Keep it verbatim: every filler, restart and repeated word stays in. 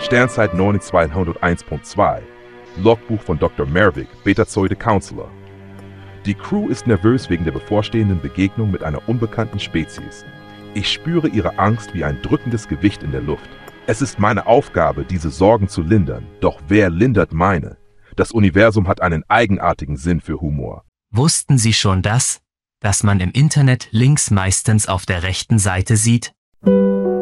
Sternzeit neunundzweihunderteins Punkt zwei. Logbuch von Doktor Mervik, Betazoide Counselor. Die Crew ist nervös wegen der bevorstehenden Begegnung mit einer unbekannten Spezies. Ich spüre ihre Angst wie ein drückendes Gewicht in der Luft. Es ist meine Aufgabe, diese Sorgen zu lindern. Doch wer lindert meine? Das Universum hat einen eigenartigen Sinn für Humor. Wussten Sie schon das, dass man im Internet Links meistens auf der rechten Seite sieht?